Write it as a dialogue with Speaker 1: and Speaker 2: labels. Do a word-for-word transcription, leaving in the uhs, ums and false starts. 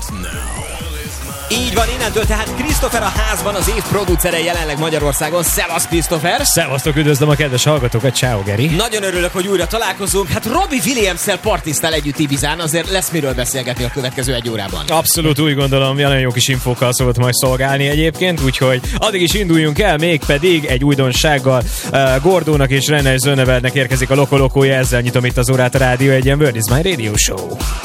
Speaker 1: Így van, innentől tehát Christopher a házban, az év producere jelenleg Magyarországon. Szevasz, Christopher!
Speaker 2: Szevasztok, üdvözlöm a kedves hallgatókat, ciao Geri!
Speaker 1: Nagyon örülök, hogy újra találkozunk. Hát Robbie Williams-szel partiztál együtt Ibizán, azért lesz miről beszélgetni a következő egy órában.
Speaker 2: Abszolút úgy gondolom, nagyon jó kis infókkal szokott majd szolgálni egyébként, úgyhogy addig is induljunk el, mégpedig egy újdonsággal. Uh, Gordónak és Rennes Zönebernek érkezik a Lokolokója, ezzel nyitom itt az órát a rádió, egy ilyen World is My Radio Show.